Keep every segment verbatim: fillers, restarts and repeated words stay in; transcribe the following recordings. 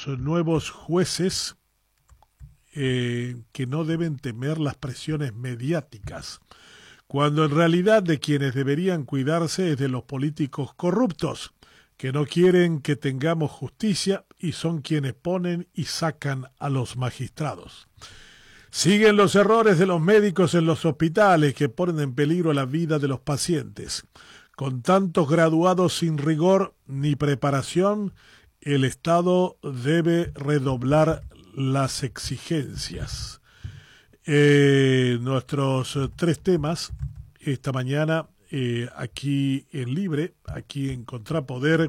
los nuevos jueces eh, que no deben temer las presiones mediáticas, cuando en realidad de quienes deberían cuidarse es de los políticos corruptos, que no quieren que tengamos justicia y son quienes ponen y sacan a los magistrados. Siguen los errores de los médicos en los hospitales que ponen en peligro la vida de los pacientes. Con tantos graduados sin rigor ni preparación, el Estado debe redoblar las exigencias. Eh, nuestros eh, tres temas esta mañana eh, aquí en Libre, aquí en Contrapoder,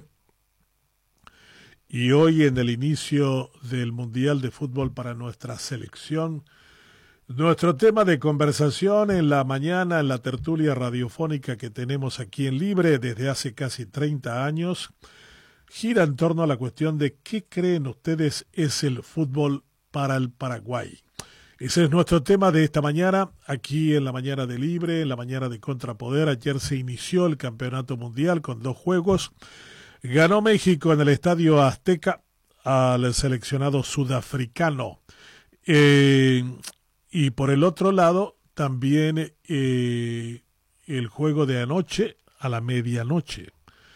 y hoy en el inicio del Mundial de Fútbol para nuestra selección. Nuestro tema de conversación en la mañana, en la tertulia radiofónica que tenemos aquí en Libre desde hace casi treinta años, gira en torno a la cuestión de qué creen ustedes es el fútbol para el Paraguay. Ese es nuestro tema de esta mañana, aquí en la mañana de Libre, en la mañana de Contrapoder. Ayer se inició el Campeonato Mundial con dos juegos. Ganó México en el Estadio Azteca al seleccionado sudafricano. Eh, y por el otro lado, también eh, el juego de anoche a la medianoche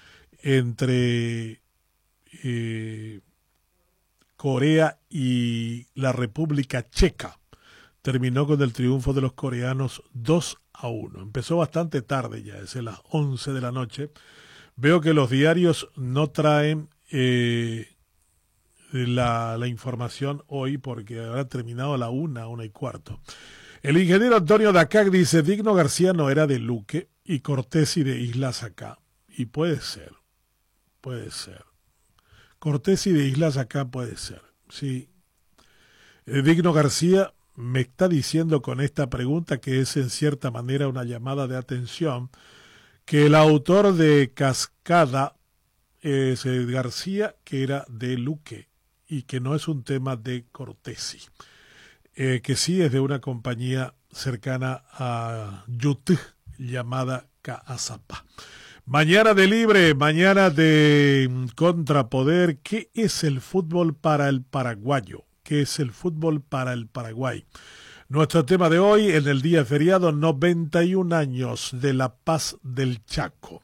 entre eh, Corea y la República Checa. Terminó con el triunfo de los coreanos dos a uno. Empezó bastante tarde ya, es a las once de la noche. Veo que los diarios no traen eh, la, la información hoy porque habrá terminado a la una, una y cuarto. El ingeniero Antonio Dacac dice, Digno García no era de Luque y Cortesi de Islas acá. Y puede ser, puede ser. Cortesi de Islas acá puede ser, sí. Eh, Digno García me está diciendo con esta pregunta, que es en cierta manera una llamada de atención, que el autor de Cascada es García, que era de Luque, y que no es un tema de Cortesi, eh, que sí es de una compañía cercana a Yut llamada Caazapa. Mañana de Libre, mañana de Contrapoder. ¿Qué es el fútbol para el paraguayo? ¿Qué es el fútbol para el Paraguay? Nuestro tema de hoy, en el día feriado, noventa y un años de la paz del Chaco.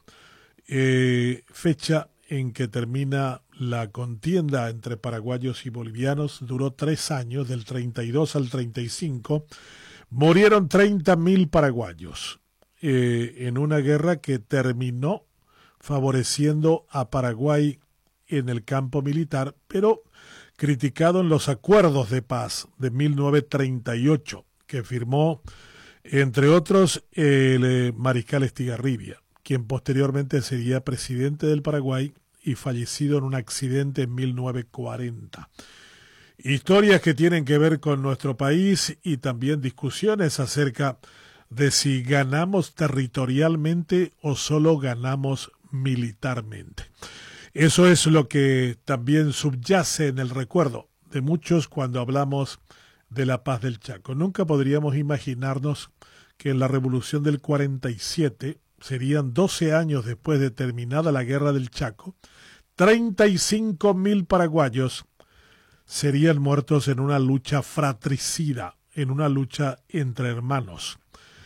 Eh, fecha en que termina la contienda entre paraguayos y bolivianos. Duró tres años, del treinta y dos al treinta y cinco. Murieron treinta mil paraguayos eh, en una guerra que terminó favoreciendo a Paraguay en el campo militar, pero criticado en los acuerdos de paz de mil novecientos treinta y ocho, que firmó, entre otros, el eh, mariscal Estigarribia, quien posteriormente sería presidente del Paraguay y fallecido en un accidente en mil novecientos cuarenta. Historias que tienen que ver con nuestro país y también discusiones acerca de si ganamos territorialmente o solo ganamos militarmente. Eso es lo que también subyace en el recuerdo de muchos cuando hablamos de la paz del Chaco. Nunca podríamos imaginarnos que en la Revolución del cuarenta y siete, serían doce años después de terminada la Guerra del Chaco, treinta y cinco mil paraguayos serían muertos en una lucha fratricida, en una lucha entre hermanos.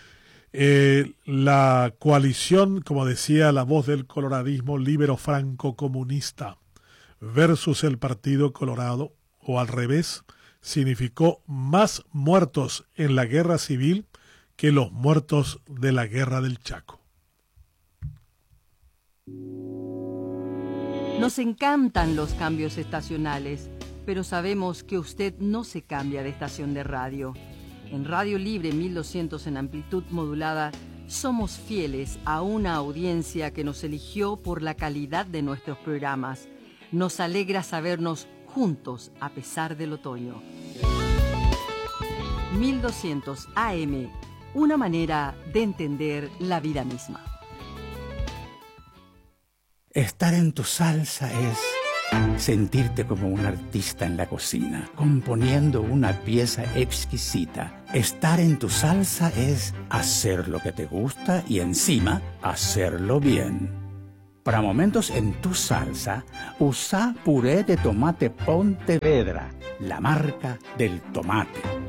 Eh, la coalición, como decía la voz del coloradismo, libero franco comunista versus el Partido Colorado, o al revés, significó más muertos en la guerra civil que los muertos de la guerra del Chaco. Nos encantan los cambios estacionales, pero sabemos que usted no se cambia de estación de radio. En Radio Libre mil doscientos en amplitud modulada, somos fieles a una audiencia que nos eligió por la calidad de nuestros programas. Nos alegra sabernos juntos a pesar del otoño. mil doscientos A M, una manera de entender la vida misma. Estar en tu salsa es sentirte como un artista en la cocina, componiendo una pieza exquisita. Estar en tu salsa es hacer lo que te gusta y encima hacerlo bien. Para momentos en tu salsa, usa puré de tomate Pontevedra, la marca del tomate.